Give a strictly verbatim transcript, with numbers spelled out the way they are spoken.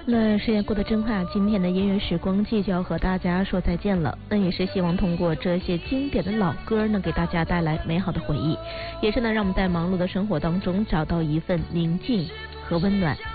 那时间过得真快，今天的音乐时光机就要和大家说再见了。那也是希望通过这些经典的老歌呢，给大家带来美好的回忆，也是呢让我们在忙碌的生活当中找到一份宁静和温暖。